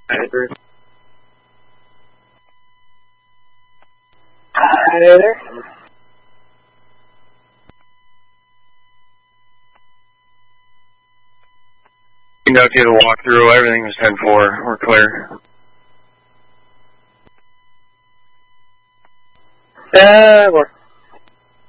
Hi there. You know, to the walkthrough, everything was 10-4. We're clear. We're